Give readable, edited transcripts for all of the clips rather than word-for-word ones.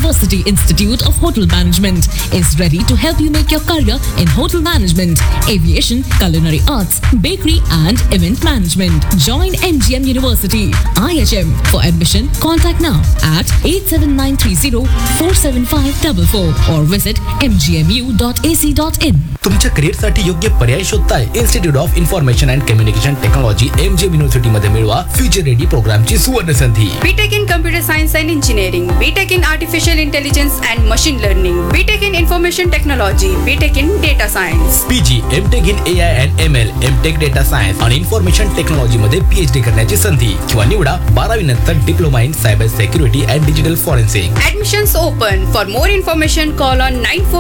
University Institute of Hotel Management is ready to help you make your career in hotel management, aviation, culinary arts, bakery and event management. Join MGM University, IHM. For admission, contact now at 87930-47544 or visit mgmu.ac.in. तुमच्या करिअरसाठी योग्य पर्याय शोधताय? Institute of information and communication technology MGM university मध्ये मिळवा future ready प्रोग्रामची सुवर्ण संधी. BTech in computer science and engineering, BTech in artificial intelligence and machine learning, BTech in information technology, BTech in data science, PG, MTech in AI and ML, MTech data science आणि information technology मध्ये PhD करण्याची संधी किंवा निवडा 12वी नंतर diploma in cyber security and digital forensic. Admissions open. For more information, call on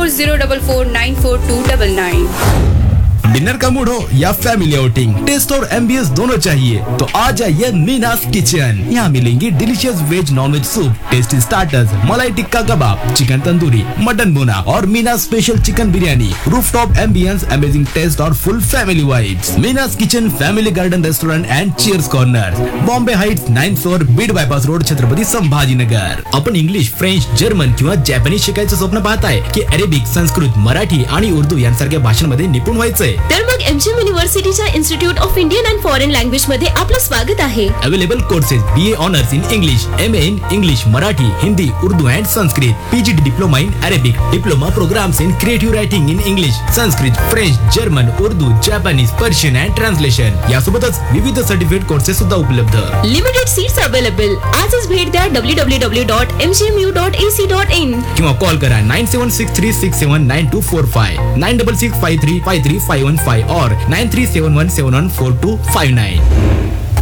9404494299. Dinner का mood हो या फैमिली आउटिंग, टेस्ट और एम्बियंस दोनों चाहिए तो आ जाइए मीनास किचन. यहाँ मिलेंगी delicious veg non veg soup, tasty starters, मलाई टिक्का कबाब, चिकन तंदूरी, मटन भुना और मीनास special chicken biryani. Rooftop ambience, amazing taste और फुल family vibes. मीनास kitchen, family garden restaurant end cheers corner, Bombay Heights 9th floor, Beed bypass road, Chhatrapati Sambhajinagar. आपण इंग्लिश, फ्रेंच, जर्मन किंवा Japanese शिकायचं स्वप्न पाहताय की अरेबिक, संस्कृत, मराठी आणि उर्दू यांसारख्या भाषांमध्ये निपुण व्हायचंय? तर मग MGM युनिव्हर्सिटीच्या institute of Indian and foreign language मध्ये आपलं स्वागत आहे. Available courses BA honours in English, MA in English, Marathi, Hindi, Urdu and Sanskrit, PG diploma in Arabic, diploma programs in creative writing in English, Sanskrit, French, German, Urdu, Japanese, Persian and translation यासोबतच विविध certificate courses सुद्धा उपलब्ध. Limited seats available. आजच भेट द्या www.mgmu.ac.in किंवा call करा 9763679245, 9665353515 और 9371714259.